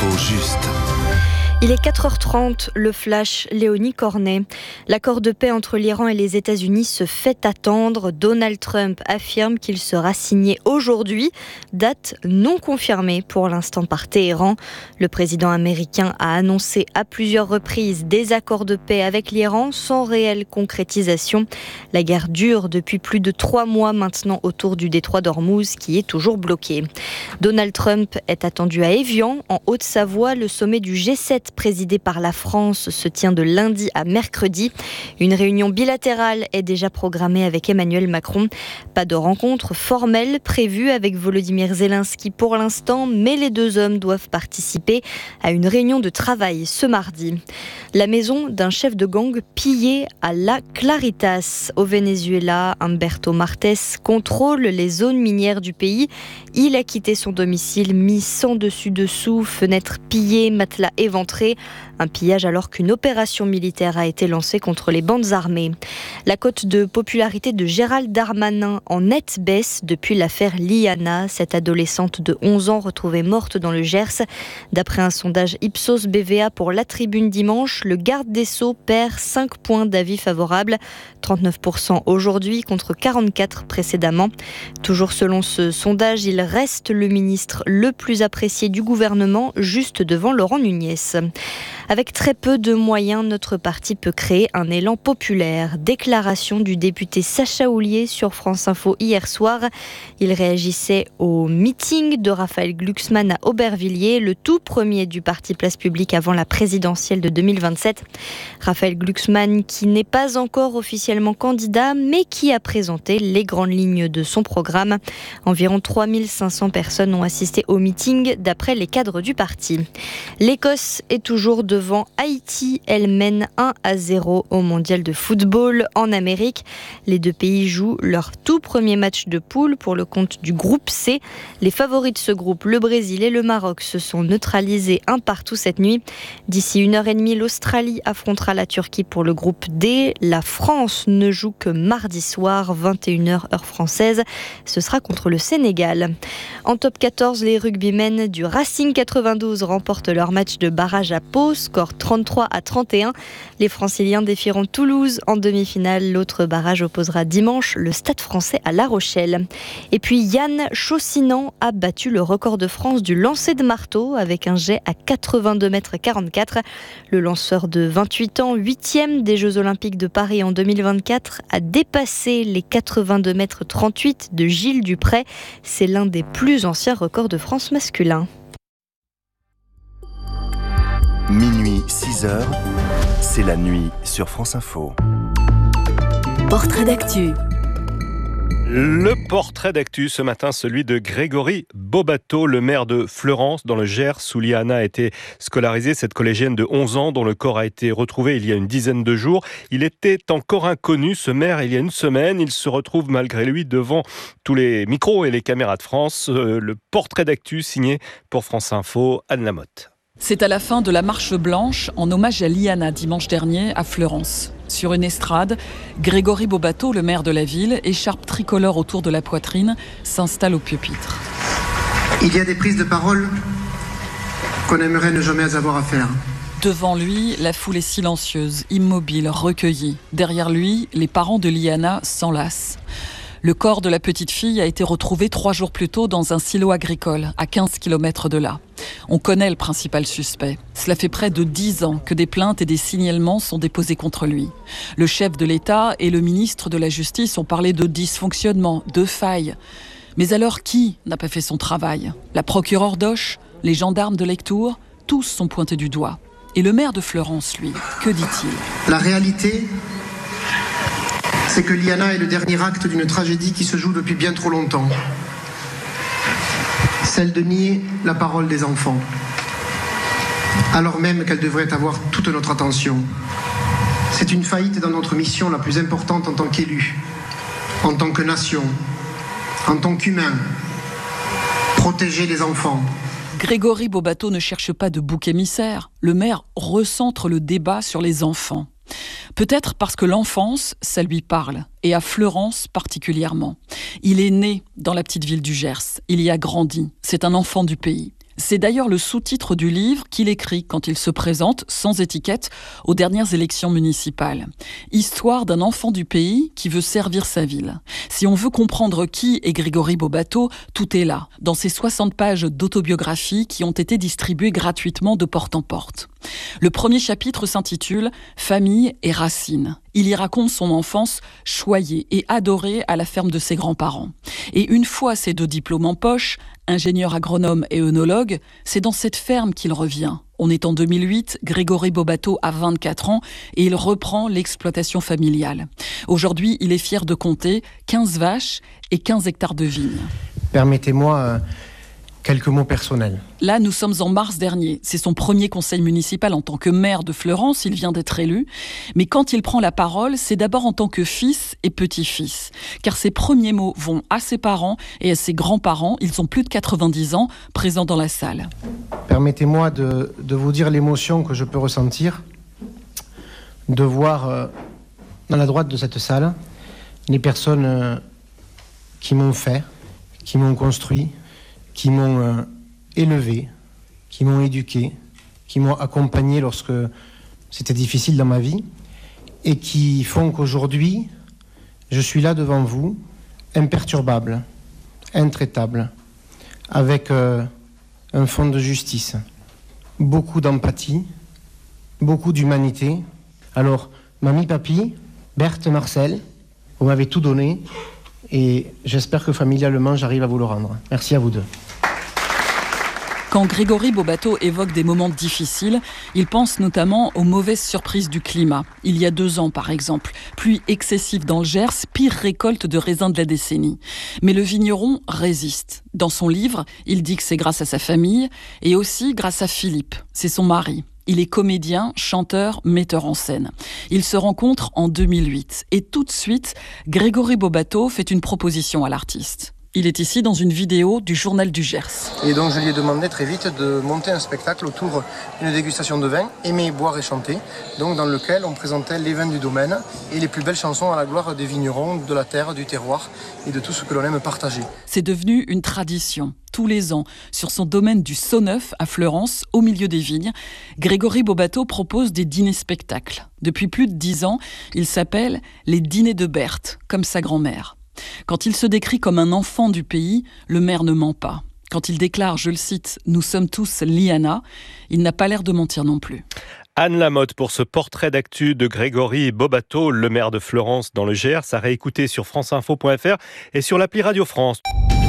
L'info juste. Il est 4h30, le flash, Léonie Cornet. L'accord de paix entre l'Iran et les États-Unis se fait attendre. Donald Trump affirme qu'il sera signé aujourd'hui, date non confirmée pour l'instant par Téhéran. Le président américain a annoncé à plusieurs reprises des accords de paix avec l'Iran sans réelle concrétisation. La guerre dure depuis plus de 3 mois maintenant autour du détroit d'Ormuz qui est toujours bloqué. Donald Trump est attendu à Évian, en Haute-Savoie. Le sommet du G7 présidé par la France se tient de lundi à mercredi. Une réunion bilatérale est déjà programmée avec Emmanuel Macron. Pas de rencontre formelle prévue avec Volodymyr Zelensky pour l'instant, mais les deux hommes doivent participer à une réunion de travail ce mardi. La maison d'un chef de gang pillée à La Claritas. Au Venezuela, Humberto Martes contrôle les zones minières du pays. Il a quitté son domicile mis sans dessus-dessous, fenêtres pillées, matelas éventrés. Un pillage alors qu'une opération militaire a été lancée contre les bandes armées. La cote de popularité de Gérald Darmanin en nette baisse depuis l'affaire Liana, cette adolescente de 11 ans retrouvée morte dans le Gers. D'après un sondage Ipsos BVA pour La Tribune dimanche, le garde des Sceaux perd 5 points d'avis favorables, 39% aujourd'hui contre 44% précédemment. Toujours selon ce sondage, il reste le ministre le plus apprécié du gouvernement, juste devant Laurent Nunez. Avec très peu de moyens, notre parti peut créer un élan populaire. Déclaration du député Sacha Houlié sur France Info hier soir. Il réagissait au meeting de Raphaël Glucksmann à Aubervilliers, le tout premier du parti Place Publique avant la présidentielle de 2027. Raphaël Glucksmann qui n'est pas encore officiellement candidat, mais qui a présenté les grandes lignes de son programme. Environ 3500 personnes ont assisté au meeting d'après les cadres du parti. L'Écosse est toujours devant Haïti. Elle mène 1-0 au mondial de football en Amérique. Les deux pays jouent leur tout premier match de poule pour le compte du groupe C. Les favoris de ce groupe, le Brésil et le Maroc, se sont neutralisés 1-1 cette nuit. D'ici 1h30, l'Australie affrontera la Turquie pour le groupe D. La France ne joue que mardi soir, 21h heure française. Ce sera contre le Sénégal. En top 14, les rugbymen du Racing 92 remportent leur match de barrage à Pau, score 33-31. Les Franciliens défieront Toulouse en demi-finale. L'autre barrage opposera dimanche le Stade Français à La Rochelle. Et puis Yann Chaussinan a battu le record de France du lancer de marteau avec un jet à 82,44 m. Le lanceur de 28 ans, 8e des Jeux Olympiques de Paris en 2024, a dépassé les 82,38 m de Gilles Dupré. C'est l'un des plus anciens records de France masculin. Minuit 6h, c'est la nuit sur France Info. Portrait d'actu. Le portrait d'actu ce matin, celui de Grégory Bobato, le maire de Fleurance dans le Gers où Liana a été scolarisée, cette collégienne de 11 ans dont le corps a été retrouvé il y a une dizaine de jours. Il était encore inconnu, ce maire, il y a une semaine. Il se retrouve malgré lui devant tous les micros et les caméras de France. Le portrait d'actu signé pour France Info, Anne Lamotte. C'est à la fin de la marche blanche en hommage à Liana dimanche dernier à Fleurance. Sur une estrade, Grégory Bobato, le maire de la ville, écharpe tricolore autour de la poitrine, s'installe au pupitre. Il y a des prises de parole qu'on aimerait ne jamais avoir à faire. Devant lui, la foule est silencieuse, immobile, recueillie. Derrière lui, les parents de Liana s'enlacent. Le corps de la petite fille a été retrouvé 3 jours plus tôt dans un silo agricole, à 15 km de là. On connaît le principal suspect. Cela fait près de 10 ans que des plaintes et des signalements sont déposés contre lui. Le chef de l'État et le ministre de la Justice ont parlé de dysfonctionnement, de failles. Mais alors qui n'a pas fait son travail ? La procureure d'Auch, les gendarmes de Lectoure, tous sont pointés du doigt. Et le maire de Fleurance, lui, que dit-il ? La réalité, c'est que Liana est le dernier acte d'une tragédie qui se joue depuis bien trop longtemps. Celle de nier la parole des enfants, alors même qu'elle devrait avoir toute notre attention. C'est une faillite dans notre mission la plus importante en tant qu'élu, en tant que nation, en tant qu'humain. Protéger les enfants. Grégory Bobato ne cherche pas de bouc émissaire. Le maire recentre le débat sur les enfants. Peut-être parce que l'enfance, ça lui parle, et à Fleurance particulièrement. Il est né dans la petite ville du Gers, il y a grandi, c'est un enfant du pays. C'est d'ailleurs le sous-titre du livre qu'il écrit quand il se présente, sans étiquette, aux dernières élections municipales. Histoire d'un enfant du pays qui veut servir sa ville. Si on veut comprendre qui est Grégory Bobato, tout est là, dans ces 60 pages d'autobiographie qui ont été distribuées gratuitement de porte en porte. Le premier chapitre s'intitule « Famille et racines ». Il y raconte son enfance choyée et adorée à la ferme de ses grands-parents. Et une fois ses 2 diplômes en poche, ingénieur agronome et œnologue, c'est dans cette ferme qu'il revient. On est en 2008, Grégory Bobato a 24 ans et il reprend l'exploitation familiale. Aujourd'hui, il est fier de compter 15 vaches et 15 hectares de vignes. Permettez-moi quelques mots personnels. Là, nous sommes en mars dernier. C'est son premier conseil municipal en tant que maire de Fleurance. Il vient d'être élu. Mais quand il prend la parole, c'est d'abord en tant que fils et petit-fils. Car ses premiers mots vont à ses parents et à ses grands-parents. Ils ont plus de 90 ans, présents dans la salle. Permettez-moi de vous dire l'émotion que je peux ressentir de voir dans la droite de cette salle les personnes qui m'ont fait, qui m'ont construit, qui m'ont élevé, qui m'ont éduqué, qui m'ont accompagné lorsque c'était difficile dans ma vie et qui font qu'aujourd'hui, je suis là devant vous, imperturbable, intraitable, avec un fond de justice, beaucoup d'empathie, beaucoup d'humanité. Alors, mamie, papy, Berthe, Marcel, vous m'avez tout donné et j'espère que familialement, j'arrive à vous le rendre. Merci à vous deux. Quand Grégory Bobato évoque des moments difficiles, il pense notamment aux mauvaises surprises du climat. Il y a 2 ans, par exemple, pluie excessive dans le Gers, pire récolte de raisins de la décennie. Mais le vigneron résiste. Dans son livre, il dit que c'est grâce à sa famille et aussi grâce à Philippe, c'est son mari. Il est comédien, chanteur, metteur en scène. Ils se rencontrent en 2008 et tout de suite, Grégory Bobato fait une proposition à l'artiste. Il est ici dans une vidéo du Journal du Gers. Et donc je lui ai demandé très vite de monter un spectacle autour d'une dégustation de vin, aimer, boire et chanter, donc dans lequel on présentait les vins du domaine et les plus belles chansons à la gloire des vignerons, de la terre, du terroir et de tout ce que l'on aime partager. C'est devenu une tradition. Tous les ans, sur son domaine du Saut-Neuf à Fleurance, au milieu des vignes, Grégory Bobato propose des dîners-spectacles. Depuis plus de 10 ans, il s'appelle les dîners de Berthe, comme sa grand-mère. Quand il se décrit comme un enfant du pays, le maire ne ment pas. Quand il déclare, je le cite, « Nous sommes tous Liana », il n'a pas l'air de mentir non plus. Anne Lamotte pour ce portrait d'actu de Grégory Bobato, le maire de Fleurance dans le Gers, à réécouter sur franceinfo.fr et sur l'appli Radio France.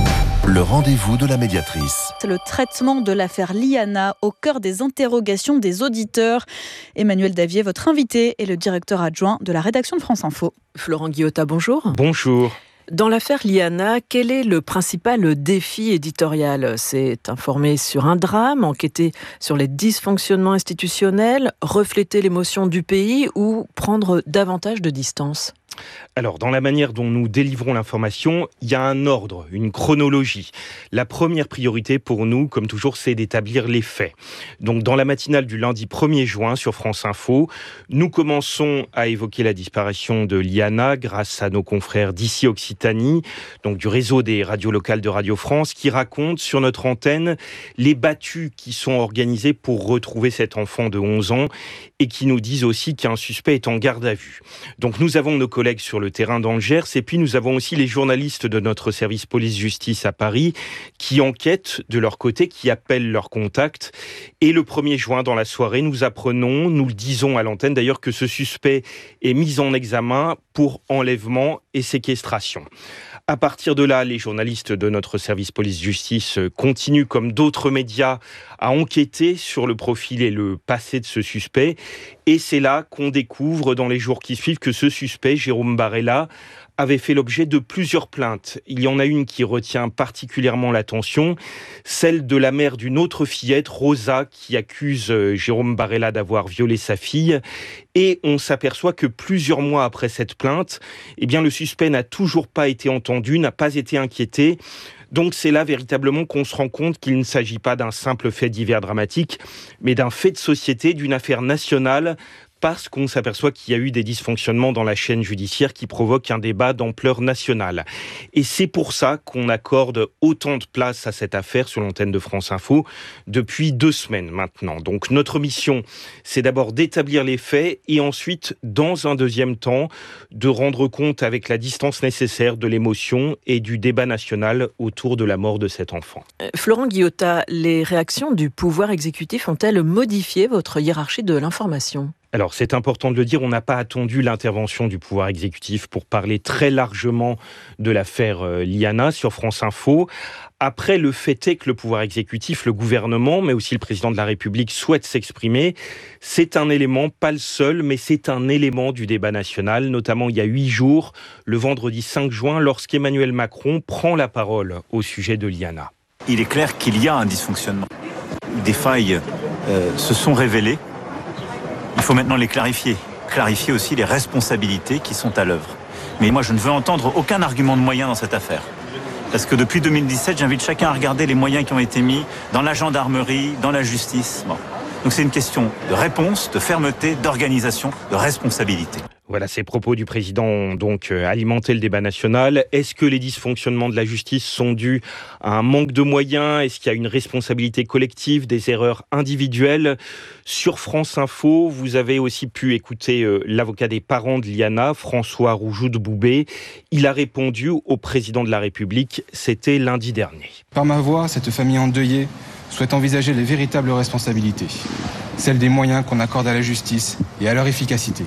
Le rendez-vous de la médiatrice. Le traitement de l'affaire Liana au cœur des interrogations des auditeurs. Emmanuel Davier, votre invité, est le directeur adjoint de la rédaction de France Info. Florent Guillotat, bonjour. Bonjour. Dans l'affaire Liana, quel est le principal défi éditorial ? C'est informer sur un drame, enquêter sur les dysfonctionnements institutionnels, refléter l'émotion du pays ou prendre davantage de distance ? Alors, dans la manière dont nous délivrons l'information, il y a un ordre, une chronologie. La première priorité pour nous, comme toujours, c'est d'établir les faits. Donc, dans la matinale du lundi 1er juin sur France Info, nous commençons à évoquer la disparition de Liana grâce à nos confrères d'ici Occitanie, donc du réseau des radios locales de Radio France, qui racontent sur notre antenne les battues qui sont organisées pour retrouver cet enfant de 11 ans et qui nous disent aussi qu'un suspect est en garde à vue. Donc, nous avons nos collègues sur le terrain dans le Gers et puis nous avons aussi les journalistes de notre service police-justice à Paris qui enquêtent de leur côté, qui appellent leurs contacts. Et le 1er juin, dans la soirée, nous apprenons, nous le disons à l'antenne d'ailleurs, que ce suspect est mis en examen pour enlèvement et séquestration. À partir de là, les journalistes de notre service police-justice continuent, comme d'autres médias, à enquêter sur le profil et le passé de ce suspect. Et c'est là qu'on découvre, dans les jours qui suivent, que ce suspect, Jérôme Barella, avait fait l'objet de plusieurs plaintes. Il y en a une qui retient particulièrement l'attention, celle de la mère d'une autre fillette, Rosa, qui accuse Jérôme Barella d'avoir violé sa fille. Et on s'aperçoit que plusieurs mois après cette plainte, eh bien, le suspect n'a toujours pas été entendu, n'a pas été inquiété. Donc c'est là véritablement qu'on se rend compte qu'il ne s'agit pas d'un simple fait divers dramatique, mais d'un fait de société, d'une affaire nationale, parce qu'on s'aperçoit qu'il y a eu des dysfonctionnements dans la chaîne judiciaire qui provoquent un débat d'ampleur nationale. Et c'est pour ça qu'on accorde autant de place à cette affaire sur l'antenne de France Info depuis 2 semaines maintenant. Donc notre mission, c'est d'abord d'établir les faits et ensuite, dans un deuxième temps, de rendre compte avec la distance nécessaire de l'émotion et du débat national autour de la mort de cet enfant. Florent Guillotat, les réactions du pouvoir exécutif ont-elles modifié votre hiérarchie de l'information ? Alors, c'est important de le dire, on n'a pas attendu l'intervention du pouvoir exécutif pour parler très largement de l'affaire Liana sur France Info. Après, le fait est que le pouvoir exécutif, le gouvernement, mais aussi le président de la République souhaite s'exprimer. C'est un élément, pas le seul, mais c'est un élément du débat national, notamment il y a 8 jours, le vendredi 5 juin, lorsqu'Emmanuel Macron prend la parole au sujet de Liana. Il est clair qu'il y a un dysfonctionnement. Des failles se sont révélées. Il faut maintenant les clarifier. Clarifier aussi les responsabilités qui sont à l'œuvre. Mais moi, je ne veux entendre aucun argument de moyens dans cette affaire. Parce que depuis 2017, j'invite chacun à regarder les moyens qui ont été mis dans la gendarmerie, dans la justice. Bon. Donc c'est une question de réponse, de fermeté, d'organisation, de responsabilité. Voilà, ces propos du président ont donc alimenté le débat national. Est-ce que les dysfonctionnements de la justice sont dus à un manque de moyens ? Est-ce qu'il y a une responsabilité collective, des erreurs individuelles ? Sur France Info, vous avez aussi pu écouter l'avocat des parents de Liana, François Roujoud de Boubé. Il a répondu au président de la République, c'était lundi dernier. Par ma voix, cette famille endeuillée souhaite envisager les véritables responsabilités, celles des moyens qu'on accorde à la justice et à leur efficacité.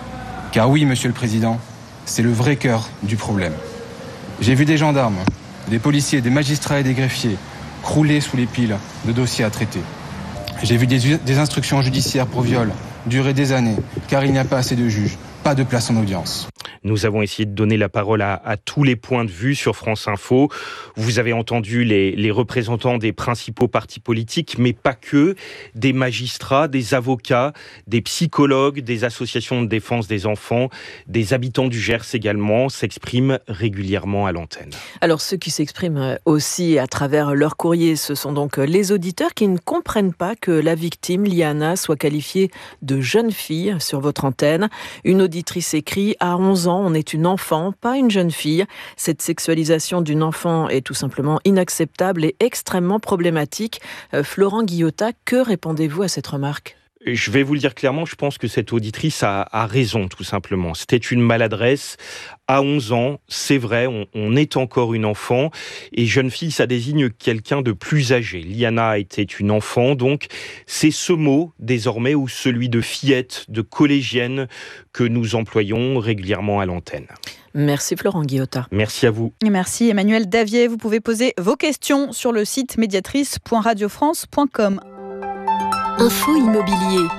Car oui, Monsieur le Président, c'est le vrai cœur du problème. J'ai vu des gendarmes, des policiers, des magistrats et des greffiers crouler sous les piles de dossiers à traiter. J'ai vu des instructions judiciaires pour viol durer des années, car il n'y a pas assez de juges, pas de place en audience. Nous avons essayé de donner la parole à tous les points de vue sur France Info. Vous avez entendu les représentants des principaux partis politiques, mais pas que, des magistrats, des avocats, des psychologues, des associations de défense des enfants, des habitants du Gers également s'expriment régulièrement à l'antenne. Alors ceux qui s'expriment aussi à travers leur courrier, ce sont donc les auditeurs qui ne comprennent pas que la victime, Liana, soit qualifiée de jeune fille sur votre antenne. Une auditrice écrit « À 11 ans, on est une enfant, pas une jeune fille. Cette sexualisation d'une enfant est tout simplement inacceptable et extrêmement problématique. » Florent Guillotat, que répondez-vous à cette remarque ? Je vais vous le dire clairement, je pense que cette auditrice a raison, tout simplement. C'était une maladresse. À 11 ans, c'est vrai, on est encore une enfant. Et jeune fille, ça désigne quelqu'un de plus âgé. Liana était une enfant, donc c'est ce mot, désormais, ou celui de fillette, de collégienne, que nous employons régulièrement à l'antenne. Merci Florent Guillotat. Merci à vous. Et merci Emmanuel Davier. Vous pouvez poser vos questions sur le site médiatrice.radiofrance.com. Info immobilier.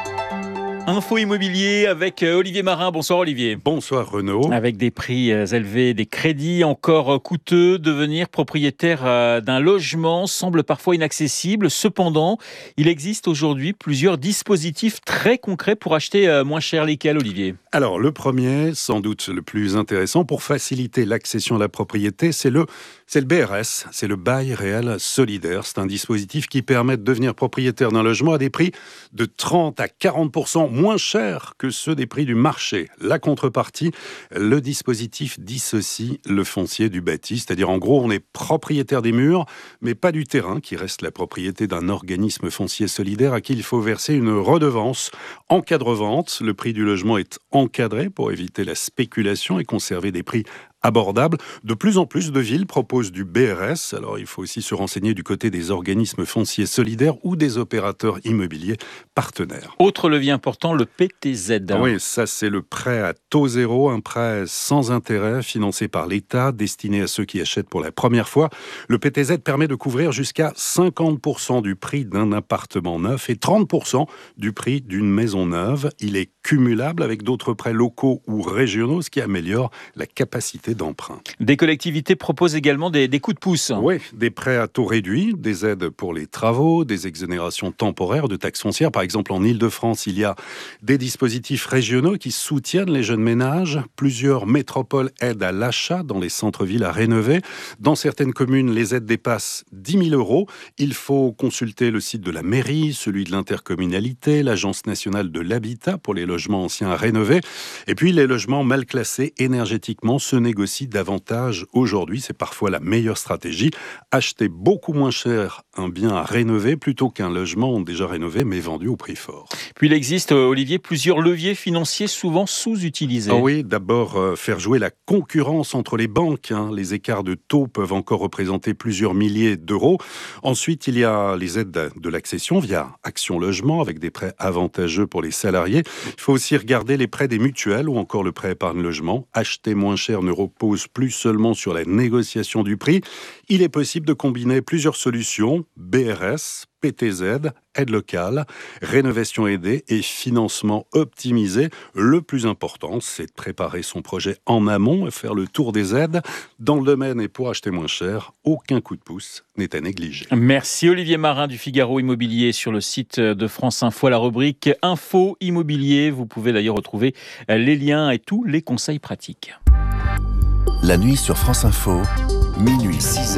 Info immobilier avec Olivier Marin. Bonsoir Olivier. Bonsoir Renaud. Avec des prix élevés, des crédits encore coûteux, devenir propriétaire d'un logement semble parfois inaccessible. Cependant, il existe aujourd'hui plusieurs dispositifs très concrets pour acheter moins cher. Lesquels, Olivier ? Alors le premier, sans doute le plus intéressant pour faciliter l'accession à la propriété, c'est le BRS, c'est le bail réel solidaire. C'est un dispositif qui permet de devenir propriétaire d'un logement à des prix de 30 à 40% moins chers que ceux des prix du marché. La contrepartie, le dispositif dissocie le foncier du bâti, c'est-à-dire en gros on est propriétaire des murs, mais pas du terrain qui reste la propriété d'un organisme foncier solidaire à qui il faut verser une redevance en cas de revente. Le prix du logement est encadré pour éviter la spéculation et conserver des prix abordables. De plus en plus de villes proposent du BRS. Alors, il faut aussi se renseigner du côté des organismes fonciers solidaires ou des opérateurs immobiliers partenaires. Autre levier important, le PTZ. Oui, ça c'est le prêt à taux zéro, un prêt sans intérêt financé par l'État, destiné à ceux qui achètent pour la première fois. Le PTZ permet de couvrir jusqu'à 50% du prix d'un appartement neuf et 30% du prix d'une maison neuve. Il est cumulable avec d'autres prêts locaux ou régionaux, ce qui améliore la capacité possibilité d'emprunt. Des collectivités proposent également des coups de pouce. Oui, des prêts à taux réduits, des aides pour les travaux, des exonérations temporaires de taxes foncières. Par exemple, en Île-de-France, il y a des dispositifs régionaux qui soutiennent les jeunes ménages. Plusieurs métropoles aident à l'achat dans les centres-villes à rénover. Dans certaines communes, les aides dépassent 10 000 €. Il faut consulter le site de la mairie, celui de l'intercommunalité, l'Agence nationale de l'habitat pour les logements anciens à rénover. Et puis, les logements mal classés énergétiquement se négocient davantage aujourd'hui. C'est parfois la meilleure stratégie. Acheter beaucoup moins cher un bien à rénover plutôt qu'un logement déjà rénové mais vendu au prix fort. Puis il existe, Olivier, plusieurs leviers financiers souvent sous-utilisés. Ah oui, d'abord faire jouer la concurrence entre les banques. Les écarts de taux peuvent encore représenter plusieurs milliers d'euros. Ensuite, il y a les aides de l'accession via Action Logement avec des prêts avantageux pour les salariés. Il faut aussi regarder les prêts des mutuelles ou encore le prêt épargne logement. Acheter moins cher ne repose plus seulement sur la négociation du prix. Il est possible de combiner plusieurs solutions, BRS, PTZ, aide locale, rénovation aidée et financement optimisé. Le plus important, c'est de préparer son projet en amont et faire le tour des aides. Dans le domaine et pour acheter moins cher, aucun coup de pouce n'est à négliger. Merci Olivier Marin du Figaro Immobilier sur le site de France Info, la rubrique Info Immobilier. Vous pouvez d'ailleurs retrouver les liens et tous les conseils pratiques. La nuit sur France Info, minuit 6h.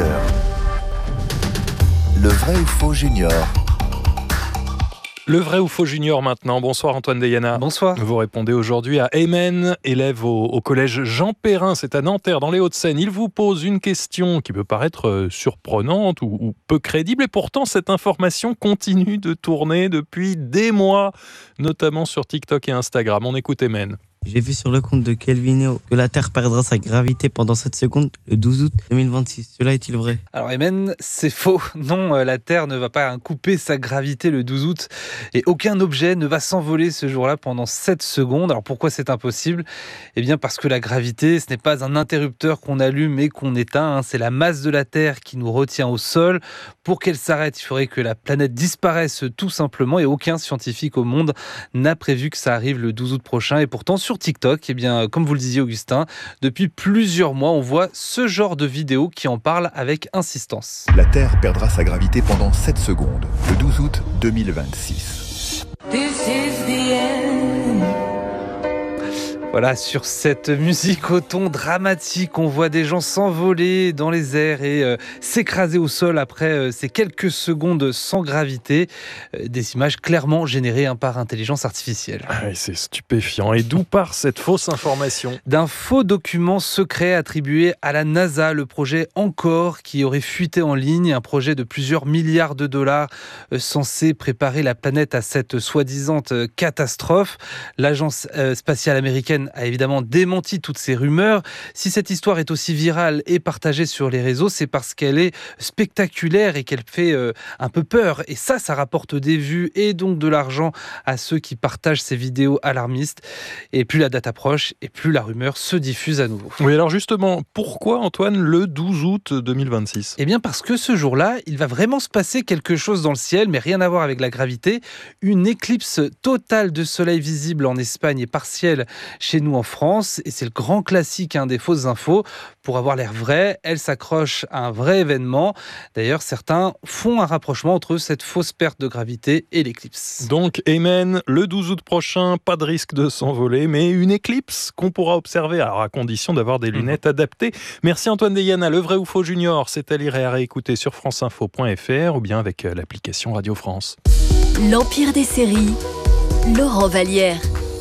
Le vrai ou faux junior. Le vrai ou faux junior maintenant. Bonsoir Antoine Deyana. Bonsoir. Vous répondez aujourd'hui à Aymen, élève au collège Jean Perrin, c'est à Nanterre dans les Hauts-de-Seine. Il vous pose une question qui peut paraître surprenante ou peu crédible et pourtant cette information continue de tourner depuis des mois, notamment sur TikTok et Instagram. On écoute Aymen. J'ai vu sur le compte de Kelvino que la Terre perdra sa gravité pendant 7 secondes le 12 août 2026. Cela est-il vrai ? Alors Aymen, c'est faux. Non, la Terre ne va pas couper sa gravité le 12 août et aucun objet ne va s'envoler ce jour-là pendant 7 secondes. Alors pourquoi c'est impossible ? Eh bien parce que la gravité, ce n'est pas un interrupteur qu'on allume et qu'on éteint. C'est la masse de la Terre qui nous retient au sol. Pour qu'elle s'arrête, il faudrait que la planète disparaisse tout simplement et aucun scientifique au monde n'a prévu que ça arrive le 12 août prochain. Et pourtant, sur TikTok, eh bien, comme vous le disiez Augustin, depuis plusieurs mois, on voit ce genre de vidéos qui en parlent avec insistance. La Terre perdra sa gravité pendant 7 secondes, le 12 août 2026. This is the end. Voilà, sur cette musique au ton dramatique, on voit des gens s'envoler dans les airs et s'écraser au sol après ces quelques secondes sans gravité. Des images clairement générées par intelligence artificielle. Ah oui, c'est stupéfiant. Et d'où part cette fausse information ? D'un faux document secret attribué à la NASA, le projet Encore, qui aurait fuité en ligne, un projet de plusieurs milliards de dollars censé préparer la planète à cette soi-disant catastrophe. L'agence spatiale américaine a évidemment démenti toutes ces rumeurs. Si cette histoire est aussi virale et partagée sur les réseaux, c'est parce qu'elle est spectaculaire et qu'elle fait un peu peur. Et ça rapporte des vues et donc de l'argent à ceux qui partagent ces vidéos alarmistes. Et plus la date approche, et plus la rumeur se diffuse à nouveau. Oui, alors justement, pourquoi Antoine le 12 août 2026 ? Eh bien parce que ce jour-là, il va vraiment se passer quelque chose dans le ciel, mais rien à voir avec la gravité. Une éclipse totale de soleil visible en Espagne et partielle chez nous en France, et c'est le grand classique des fausses infos. Pour avoir l'air vrai, elle s'accroche à un vrai événement. D'ailleurs, certains font un rapprochement entre cette fausse perte de gravité et l'éclipse. Donc, Aymen, le 12 août prochain, pas de risque de s'envoler, mais une éclipse qu'on pourra observer, alors à condition d'avoir des lunettes adaptées. Merci Antoine Deyana. Le vrai ou faux junior, c'est à lire et à réécouter sur franceinfo.fr ou bien avec l'application Radio France. L'Empire des séries, Laurent Vallière.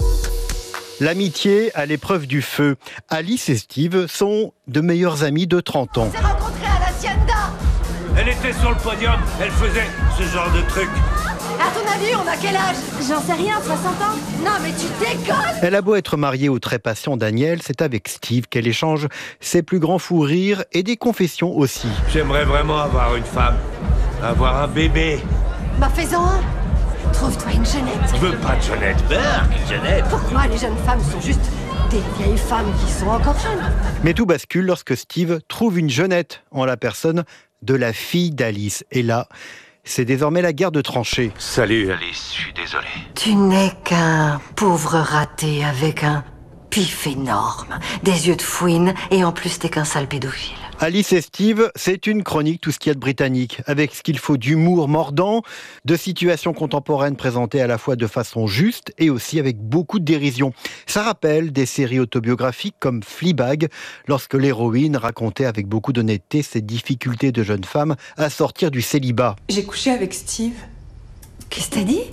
L'amitié à l'épreuve du feu. Alice et Steve sont de meilleurs amis de 30 ans. On s'est rencontrés à l'Hacienda. Elle était sur le podium, elle faisait ce genre de truc. À ton avis, on a quel âge ? J'en sais rien, 60 ans ? Non mais tu déconnes ! Elle a beau être mariée au très patient Daniel, c'est avec Steve qu'elle échange ses plus grands fous rires et des confessions aussi. J'aimerais vraiment avoir une femme, avoir un bébé. Bah fais-en un. Trouve-toi une jeunette. Je veux pas de jeunette. Jeunette. Pourquoi les jeunes femmes sont juste des vieilles femmes qui sont encore jeunes ? Mais tout bascule lorsque Steve trouve une jeunette en la personne de la fille d'Alice. Et là, c'est désormais la guerre de tranchées. Salut Alice, je suis désolé. Tu n'es qu'un pauvre raté avec un pif énorme, des yeux de fouine, et en plus t'es qu'un sale pédophile. Alice et Steve, c'est une chronique tout ce qu'il y a de britannique, avec ce qu'il faut d'humour mordant, de situations contemporaines présentées à la fois de façon juste et aussi avec beaucoup de dérision. Ça rappelle des séries autobiographiques comme Fleabag, lorsque l'héroïne racontait avec beaucoup d'honnêteté ses difficultés de jeune femme à sortir du célibat. J'ai couché avec Steve. Qu'est-ce que t'as dit?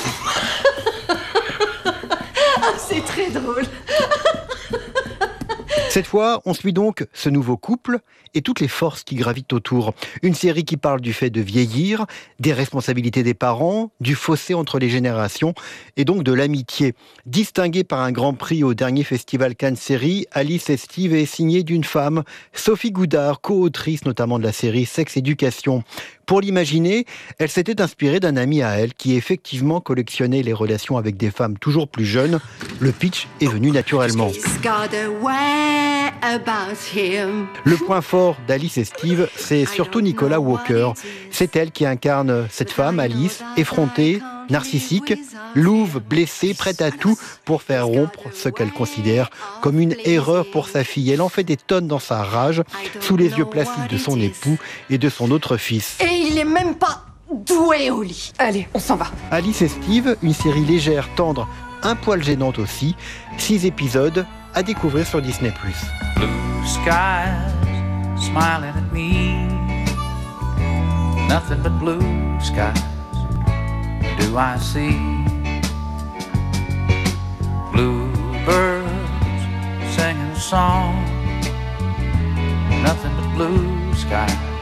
C'est très drôle. Cette fois, on suit donc ce nouveau couple et toutes les forces qui gravitent autour. Une série qui parle du fait de vieillir, des responsabilités des parents, du fossé entre les générations et donc de l'amitié. Distinguée par un grand prix au dernier festival Cannes Série, Alice et Steve est signée d'une femme, Sophie Goudard, co-autrice notamment de la série Sex Education. Pour l'imaginer, elle s'était inspirée d'un ami à elle qui effectivement collectionnait les relations avec des femmes toujours plus jeunes. Le pitch est venu naturellement. Le point fort d'Alice et Steve, c'est surtout Nicola Walker. C'est elle qui incarne cette femme, Alice, effrontée, narcissique, louve, blessée, prête à tout pour faire rompre ce qu'elle considère comme une erreur pour sa fille. Elle en fait des tonnes dans sa rage, sous les yeux placides de son époux et de son autre fils. Et il est même pas doué au lit. Allez, on s'en va. Alice et Steve, une série légère, tendre, un poil gênante aussi. 6 épisodes à découvrir sur Disney+. Blue skies smiling at me. Nothing but blue skies do I see. Bluebirds singing a song. Nothing but blue skies